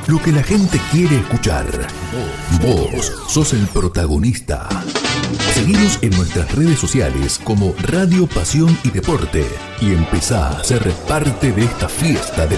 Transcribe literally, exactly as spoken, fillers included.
lo que la gente quiere escuchar. Vos sos el protagonista. Seguinos en nuestras redes sociales como Radio Pasión y Deporte y empezá a ser parte de esta fiesta de